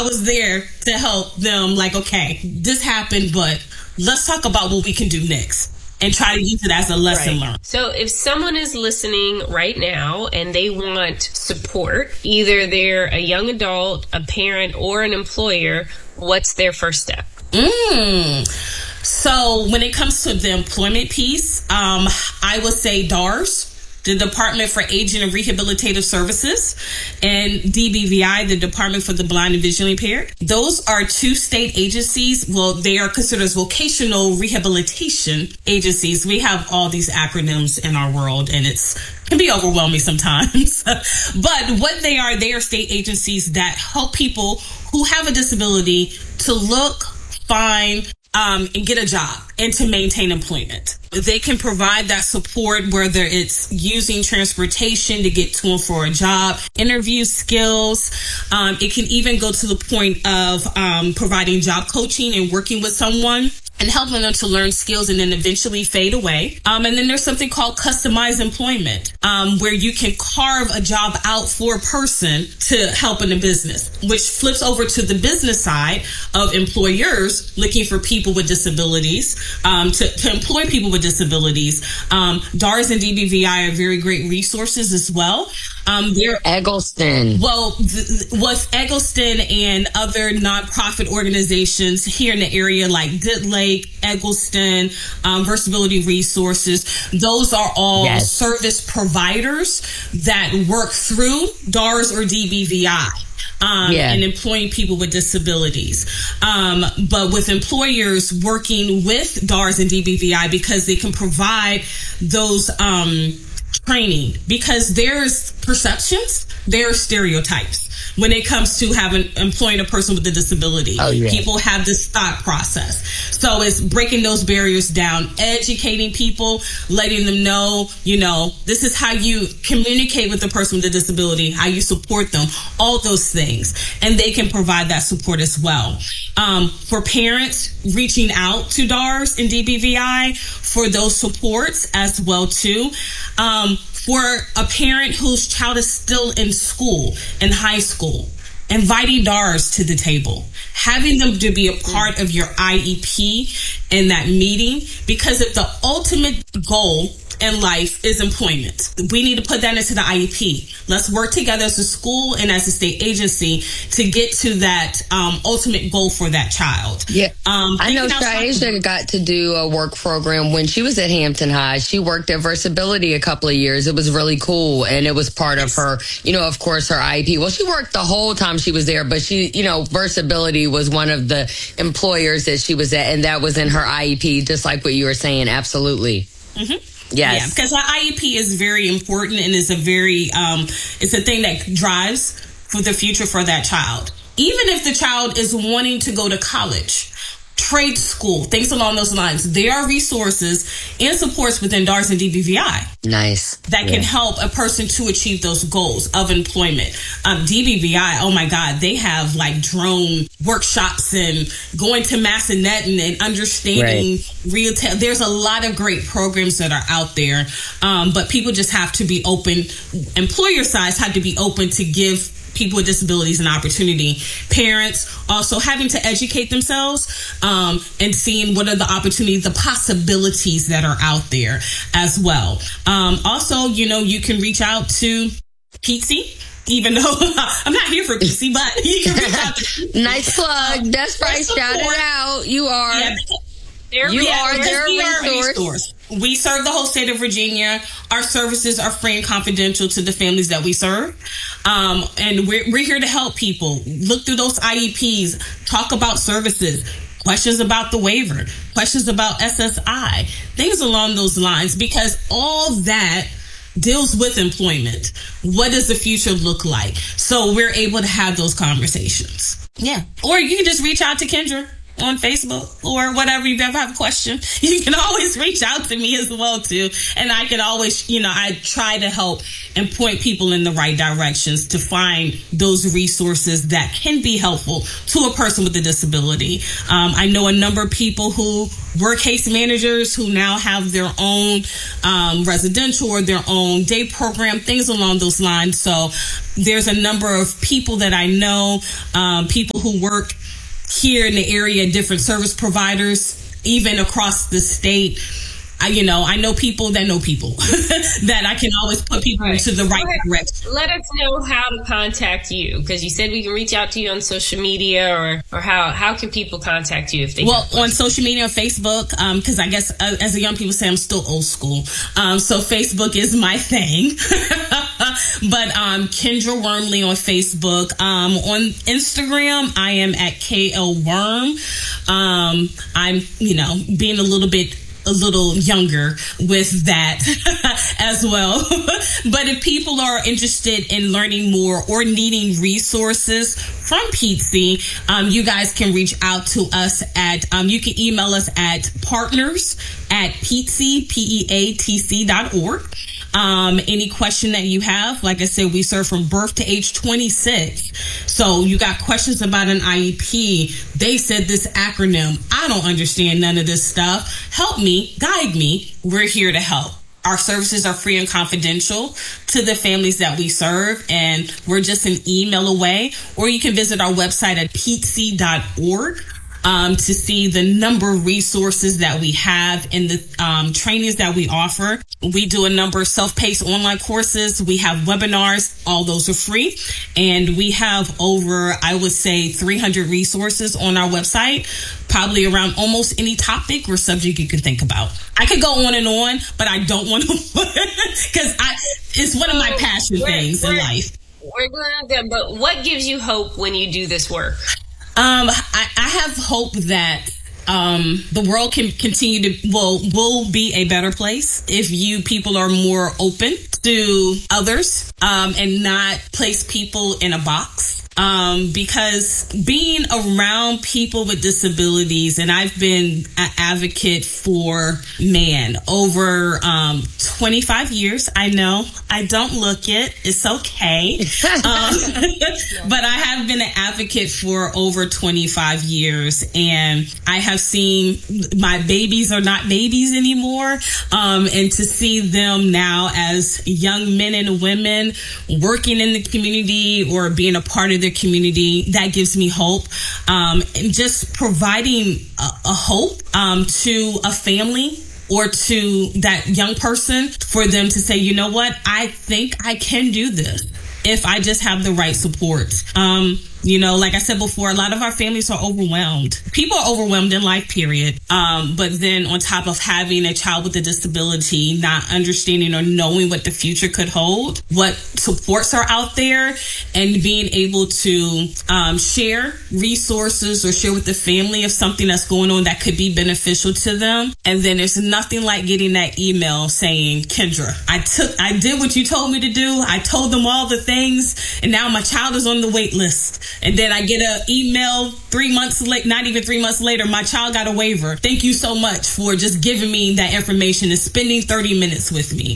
I was there to help them. Like, okay, this happened, but let's talk about what we can do next and try to use it as a lesson learned. So if someone is listening right now and they want support, either they're a young adult, a parent, or an employer, what's their first step? So when it comes to the employment piece, I would say DARS, the Department for Aging and Rehabilitative Services, and DBVI, the Department for the Blind and Visually Impaired. Those are two state agencies. Well, they are considered as vocational rehabilitation agencies. We have all these acronyms in our world, and it can be overwhelming sometimes. But what they are state agencies that help people who have a disability to look, find, and get a job and to maintain employment. They can provide that support, whether it's using transportation to get to and for a job, interview skills. It can even go to the point of providing job coaching and working with someone and helping them to learn skills and then eventually fade away. And then there's something called customized employment, where you can carve a job out for a person to help in a business, which flips over to the business side of employers looking for people with disabilities, to employ people with disabilities. DARS and DBVI are very great resources as well. Eggleston. Well, with Eggleston and other nonprofit organizations here in the area like Good Lake, Eggleston, Versability Resources, those are all service providers that work through DARS or DBVI. And employing people with disabilities. But with employers working with DARS and DBVI, because they can provide those training, because there's perceptions, there are stereotypes when it comes to employing a person with a disability. People have this thought process. So it's breaking those barriers down, educating people, letting them know, this is how you communicate with the person with a disability, how you support them, all those things. And they can provide that support as well. For parents, reaching out to DARS and DBVI for those supports as well too. For a parent whose child is still in school, in high school, inviting DARS to the table, having them to be a part of your IEP in that meeting, because if the ultimate goal in life is employment, we need to put that into the IEP. Let's work together as a school and as a state agency to get to that ultimate goal for that child. I know Shaisha got to do a work program when she was at Hampton High. She worked at Versability a couple of years. It was really cool, and it was part of her, of course, her IEP. Well, she worked the whole time she was there, but she, Versability was one of the employers that she was at, and that was in her IEP, just like what you were saying. Absolutely. Mm-hmm. Yes. Yeah, because our IEP is very important and is a very, it's a thing that drives for the future for that child. Even if the child is wanting to go to college, trade school, things along those lines, there are resources and supports within DARS and DBVI. Nice. That can help a person to achieve those goals of employment. DBVI, oh my God, they have like drone workshops and going to Massanutten and understanding real. There's a lot of great programs that are out there, but people just have to be open. Employer sides have to be open to give people with disabilities an opportunity. Parents also having to educate themselves and seeing what are the opportunities, the possibilities that are out there as well. Also, you can reach out to Pizzi, even though I'm not here for Pizzi, but you can reach out to nice plug. That's right. Shout it out. You are. Yeah, you are their resource. We serve the whole state of Virginia. Our services are free and confidential to the families that we serve. And we're here to help people. Look through those IEPs, talk about services, questions about the waiver, questions about SSI, things along those lines, because all that deals with employment. What does the future look like? So we're able to have those conversations. Yeah. Or you can just reach out to Kendra. on Facebook or whatever. If you ever have a question, you can always reach out to me as well too. And I can always, I try to help and point people in the right directions to find those resources that can be helpful to a person with a disability. I know a number of people who were case managers who now have their own residential or their own day program, things along those lines. So there's a number of people that I know, people who work here in the area, different service providers, even across the state. I know people that know people that I can always put people into the right direction. Let us know how to contact you, because you said we can reach out to you on social media, or how can people contact you if they on social media, Facebook, because I guess as the young people say, I'm still old school. So Facebook is my thing. But Kendra Wormley on Facebook. On Instagram, I am at KL Worm. I'm, being a little younger with that as well. But if people are interested in learning more or needing resources from PETC, you guys can reach out to us at, you can email us at partners@PEATC.org. Any question that you have, like I said, we serve from birth to age 26. So you got questions about an IEP. They said this acronym. I don't understand none of this stuff. Help me, guide me. We're here to help. Our services are free and confidential to the families that we serve, and we're just an email away. Or you can visit our website at PEATC.org. To see the number of resources that we have and the trainings that we offer. We do a number of self-paced online courses. We have webinars. All those are free. And we have over, I would say, 300 resources on our website, probably around almost any topic or subject you can think about. I could go on and on, but I don't want to, because it's one of my passion things in life. We're going to, but what gives you hope when you do this work? I have hope that the world can continue to will be a better place if you people are more open to others and not place people in a box. Because being around people with disabilities, and I've been an advocate for over 25 years. I know I don't look it. It's okay. But I have been an advocate for over 25 years, and I have seen my babies are not babies anymore. And to see them now as young men and women working in the community or being a part of their community, that gives me hope. And just providing a hope to a family or to that young person for them to say, you know what, I think I can do this if I just have the right support. Like I said before, a lot of our families are overwhelmed. People are overwhelmed in life, period. But then on top of having a child with a disability, not understanding or knowing what the future could hold, what supports are out there, and being able to share resources or share with the family of something that's going on that could be beneficial to them. And then there's nothing like getting that email saying, Kendra, I did what you told me to do. I told them all the things, and now my child is on the wait list. And then I get an email 3 months late, not even 3 months later, my child got a waiver. Thank you so much for just giving me that information and spending 30 minutes with me.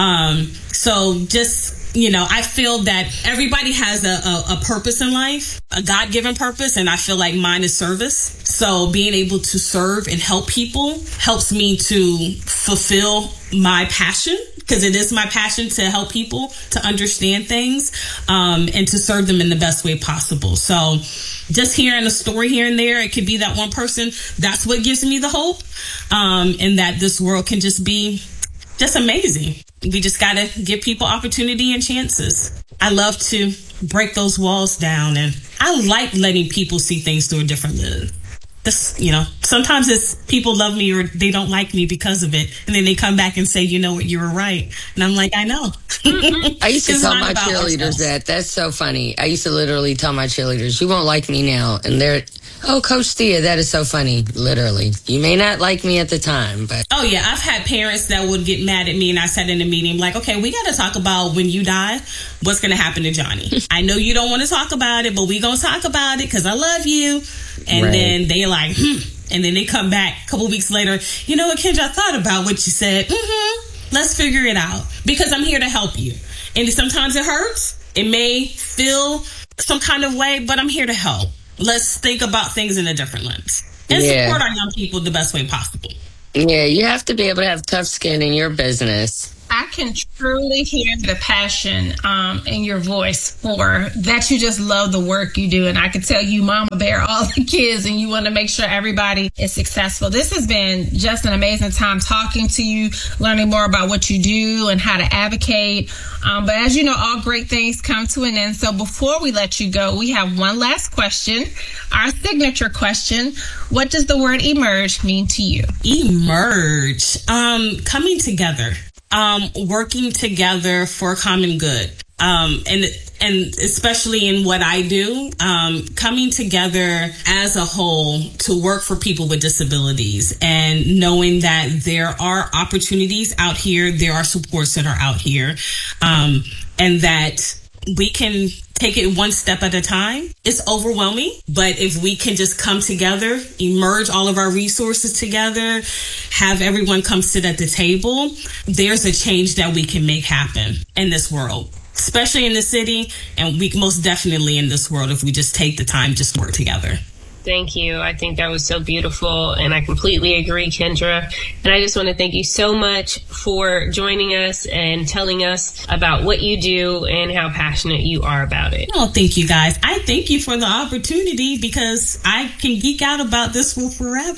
So just, I feel that everybody has a purpose in life, a God-given purpose, and I feel like mine is service. So being able to serve and help people helps me to fulfill my passion, because it is my passion to help people to understand things and to serve them in the best way possible. So just hearing a story here and there, it could be that one person. That's what gives me the hope, and that this world can just be just amazing. We just got to give people opportunity and chances. I love to break those walls down, and I like letting people see things through a different lens. Sometimes it's people love me or they don't like me because of it. And then they come back and say, you know what, you were right. And I'm like, I know. I used to tell my cheerleaders that. That's so funny. I used to literally tell my cheerleaders, you won't like me now. And Oh, Coach Thea, that is so funny. Literally. You may not like me at the time, but... Oh, yeah. I've had parents that would get mad at me, and I sat in a meeting like, okay, we got to talk about when you die, what's going to happen to Johnny. I know you don't want to talk about it, but we going to talk about it because I love you. And then they like, and then they come back a couple weeks later. You know what, Kendra, I thought about what you said. Let's figure it out because I'm here to help you. And sometimes it hurts. It may feel some kind of way, but I'm here to help. Let's think about things in a different lens and support our young people the best way possible. Yeah, you have to be able to have tough skin in your business. I can truly hear the passion in your voice for that. You just love the work you do. And I can tell you, Mama Bear, all the kids, and you want to make sure everybody is successful. This has been just an amazing time talking to you, learning more about what you do and how to advocate. But as you know, all great things come to an end. So before we let you go, we have one last question, our signature question. What does the word emerge mean to you? Emerge. Coming together. Working together for common good. And especially in what I do, coming together as a whole to work for people with disabilities and knowing that there are opportunities out here, there are supports that are out here, and that we can take it one step at a time. It's overwhelming, but if we can just come together, emerge all of our resources together, have everyone come sit at the table, there's a change that we can make happen in this world, especially in the city, and we most definitely in this world if we just take the time just to work together. Thank you. I think that was so beautiful, and I completely agree, Kendra. And I just want to thank you so much for joining us and telling us about what you do and how passionate you are about it. Oh, thank you, guys. I thank you for the opportunity because I can geek out about this for forever.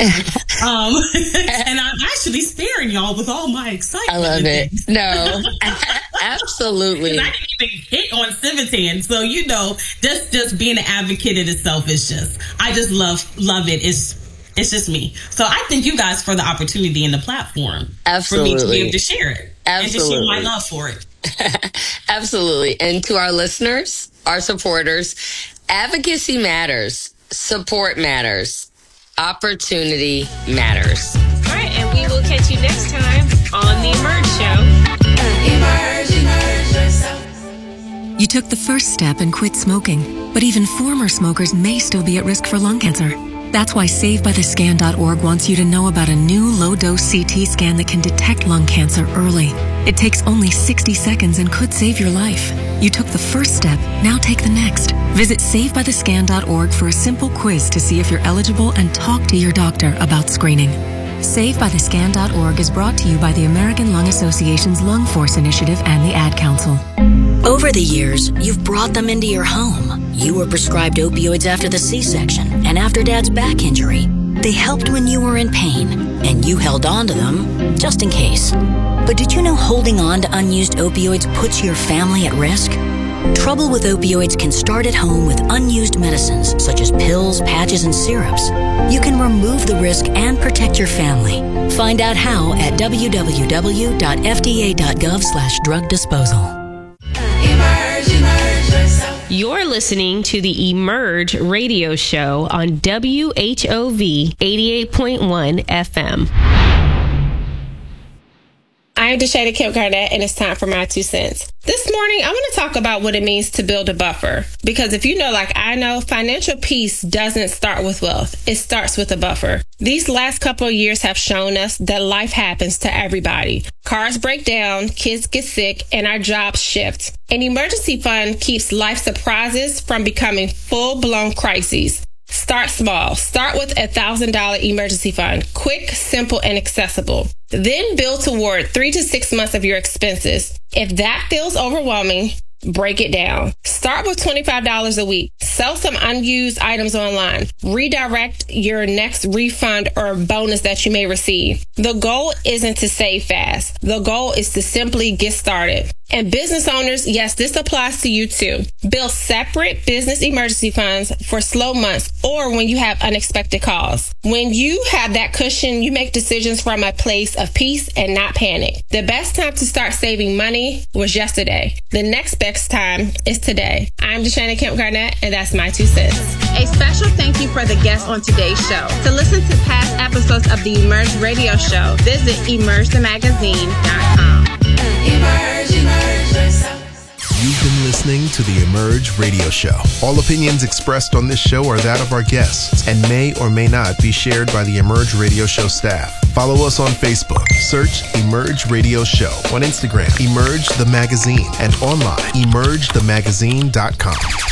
And I'm actually sparing y'all with all my excitement. I love it. No, absolutely. I didn't even hit on Civitan, so you know, just being an advocate in itself is just, I just love it. It's just me. So I thank you guys for the opportunity and the platform. Absolutely. For me to be able to share it. Absolutely. And to share my love for it. Absolutely. And to our listeners, our supporters, advocacy matters. Support matters. Opportunity matters. All right, and we will catch you next time on The Emerge Show. Emerge yourself. You took the first step and quit smoking, but even former smokers may still be at risk for lung cancer. That's why SaveByTheScan.org wants you to know about a new low-dose CT scan that can detect lung cancer early. It takes only 60 seconds and could save your life. You took the first step, now take the next. Visit SaveByTheScan.org for a simple quiz to see if you're eligible and talk to your doctor about screening. SaveByTheScan.org is brought to you by the American Lung Association's Lung Force Initiative and the Ad Council. Over the years, you've brought them into your home. You were prescribed opioids after the C-section and after Dad's back injury. They helped when you were in pain, and you held on to them just in case. But did you know holding on to unused opioids puts your family at risk? Trouble with opioids can start at home with unused medicines such as pills, patches, and syrups. You can remove the risk and protect your family. Find out how at www.fda.gov/drug disposal. You're listening to the Emerge radio show on WHOV 88.1 FM. I'm Deshada Kemp Garnett, and it's time for my 2 cents. This morning, I want to talk about what it means to build a buffer. Because if you know, like I know, financial peace doesn't start with wealth. It starts with a buffer. These last couple of years have shown us that life happens to everybody. Cars break down, kids get sick, and our jobs shift. An emergency fund keeps life surprises from becoming full-blown crises. Start small. Start with a $1,000 emergency fund. Quick, simple, and accessible. Then build toward 3 to 6 months of your expenses. If that feels overwhelming, break it down. Start with $25 a week. Sell some unused items online. Redirect your next refund or bonus that you may receive. The goal isn't to save fast. The goal is to simply get started. And business owners, yes, this applies to you too. Build separate business emergency funds for slow months or when you have unexpected calls. When you have that cushion, you make decisions from a place of peace and not panic. The best time to start saving money was yesterday. The next best next time is today. I'm Deshaina Kemp Garnett, and that's my 2 cents. A special thank you for the guests on today's show. To listen to past episodes of the Emerge Radio Show, visit emergethemagazine.com. Emerge yourself. You've been listening to the Emerge Radio Show. All opinions expressed on this show are that of our guests and may or may not be shared by the Emerge Radio Show staff. Follow us on Facebook. Search Emerge Radio Show. On Instagram, Emerge the Magazine. And online, emergethemagazine.com.